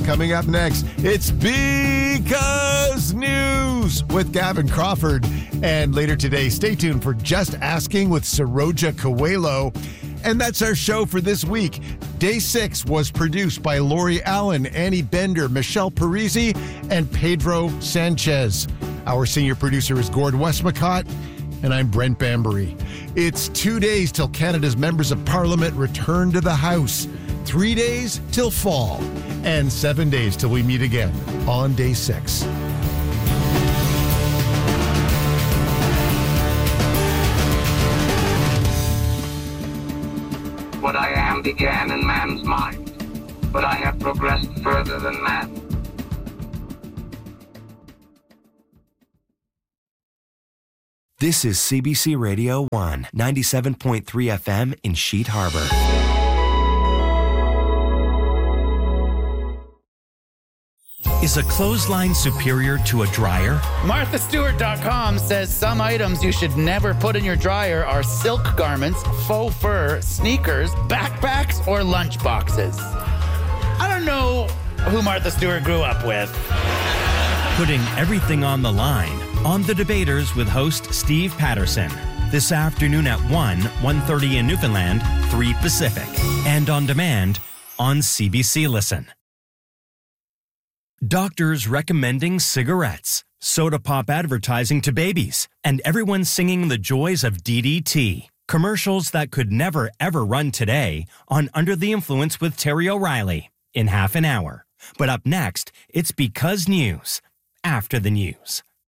Coming up next, it's Because News with Gavin Crawford. And later today, stay tuned for Just Asking with Saroja Coelho. And that's our show for this week. Day 6 was produced by Lori Allen, Annie Bender, Michelle Parisi, and Pedro Sanchez. Our senior producer is Gord Westmacott, and I'm Brent Bambury. It's 2 days till Canada's members of Parliament return to the House. 3 days till fall, and 7 days till we meet again on Day 6. What I am began in man's mind, but I have progressed further than man. This is CBC Radio 1, 97.3 FM in Sheet Harbor. Is a clothesline superior to a dryer? MarthaStewart.com says some items you should never put in your dryer are silk garments, faux fur, sneakers, backpacks, or lunch boxes. I don't know who Martha Stewart grew up with. Putting everything on the line on The Debaters with host Steve Patterson. This afternoon at 1:30 in Newfoundland, 3 Pacific. And on demand on CBC Listen. Doctors recommending cigarettes, soda pop advertising to babies, and everyone singing the joys of DDT. Commercials that could never, ever run today on Under the Influence with Terry O'Reilly in half an hour. But up next, it's Because News, after the news.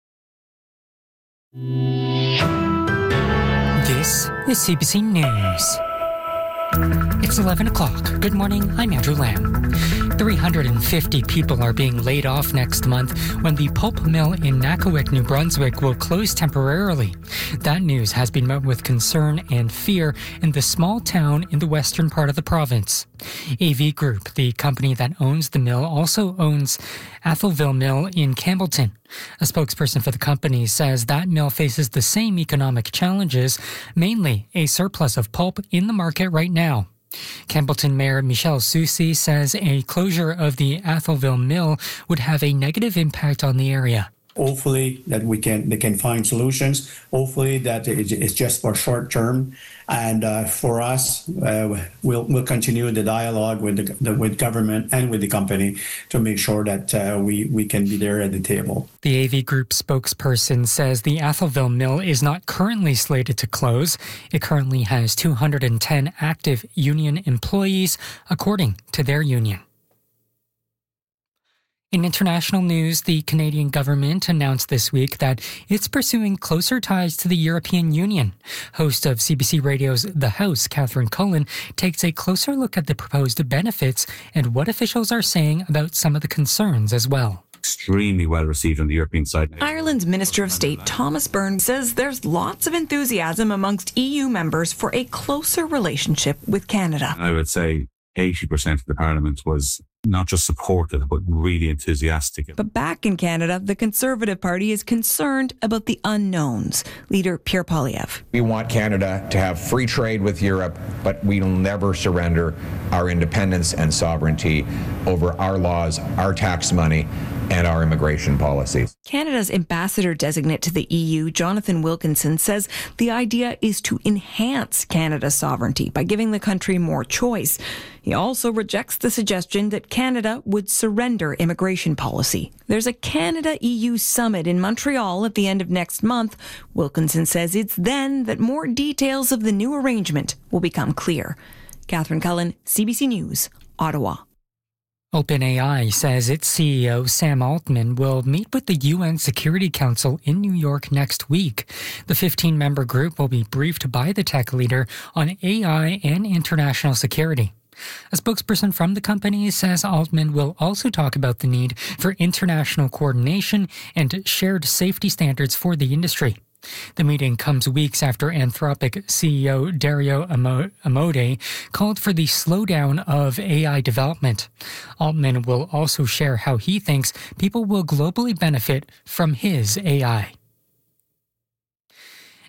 This is CBC News. It's 11 o'clock. Good morning, I'm Andrew Lamb. 350 people are being laid off next month when the pulp mill in Nakawik, New Brunswick will close temporarily. That news has been met with concern and fear in the small town in the western part of the province. AV Group, the company that owns the mill, also owns Atholville Mill in Campbellton. A spokesperson for the company says that mill faces the same economic challenges, mainly a surplus of pulp in the market right now. Campbellton Mayor Michelle Soucy says a closure of the Atholville Mill would have a negative impact on the area. Hopefully that they can find solutions. Hopefully that it's just for short term. And for us, we'll continue the dialogue with government and with the company to make sure that we can be there at the table. The AV Group spokesperson says the Atholville Mill is not currently slated to close. It currently has 210 active union employees, according to their union. In international news, the Canadian government announced this week that it's pursuing closer ties to the European Union. Host of CBC Radio's The House, Catherine Cullen, takes a closer look at the proposed benefits and what officials are saying about some of the concerns as well. Extremely well received on the European side. Ireland's Minister of State Thomas Byrne says there's lots of enthusiasm amongst EU members for a closer relationship with Canada. I would say 80% of the Parliament was not just supportive, but really enthusiastic. But back in Canada, the Conservative Party is concerned about the unknowns. Leader Pierre Poilievre. We want Canada to have free trade with Europe, but we'll never surrender our independence and sovereignty over our laws, our tax money, and our immigration policies. Canada's ambassador designate to the EU, Jonathan Wilkinson, says the idea is to enhance Canada's sovereignty by giving the country more choice. He also rejects the suggestion that Canada would surrender immigration policy. There's a Canada-EU summit in Montreal at the end of next month. Wilkinson says it's then that more details of the new arrangement will become clear. Catherine Cullen, CBC News, Ottawa. OpenAI says its CEO, Sam Altman, will meet with the UN Security Council in New York next week. The 15-member group will be briefed by the tech leader on AI and international security. A spokesperson from the company says Altman will also talk about the need for international coordination and shared safety standards for the industry. The meeting comes weeks after Anthropic CEO Dario Amodei called for the slowdown of AI development. Altman will also share how he thinks people will globally benefit from his AI.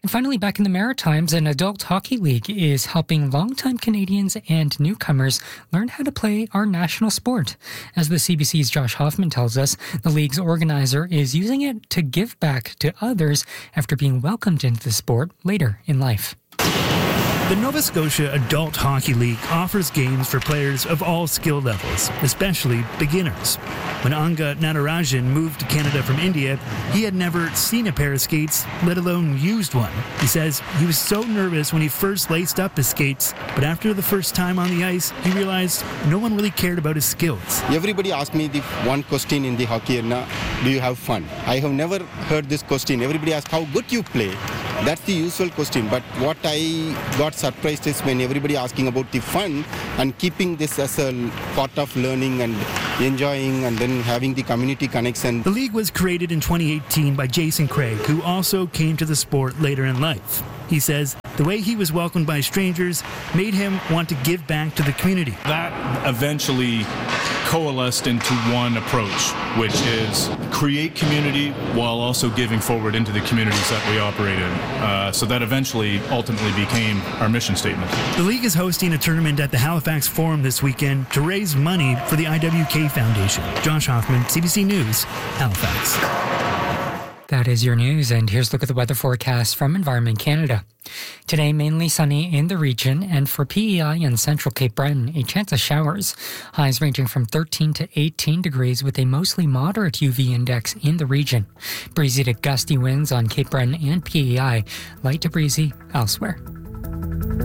And finally, back in the Maritimes, an adult hockey league is helping longtime Canadians and newcomers learn how to play our national sport. As the CBC's Josh Hoffman tells us, the league's organizer is using it to give back to others after being welcomed into the sport later in life. The Nova Scotia Adult Hockey League offers games for players of all skill levels, especially beginners. When Anga Natarajan moved to Canada from India, he had never seen a pair of skates, let alone used one. He says he was so nervous when he first laced up his skates, but after the first time on the ice, he realized no one really cared about his skills. Everybody asked me the one question in the hockey arena, do you have fun? I have never heard this question. Everybody asks how good you play. That's the usual question, but what I got surprised is when everybody asking about the fun and keeping this as a part of learning and enjoying and then having the community connection. The league was created in 2018 by Jason Craig, who also came to the sport later in life. He says the way he was welcomed by strangers made him want to give back to the community. That eventually coalesced into one approach, which is create community while also giving forward into the communities that we operate in. So that eventually, ultimately became our mission statement. The league is hosting a tournament at the Halifax Forum this weekend to raise money for the IWK Foundation. Josh Hoffman, CBC News, Halifax. That is your news, and here's a look at the weather forecast from Environment Canada. Today, mainly sunny in the region, and for PEI and central Cape Breton, a chance of showers. Highs ranging from 13 to 18 degrees with a mostly moderate UV index in the region. Breezy to gusty winds on Cape Breton and PEI, light to breezy elsewhere.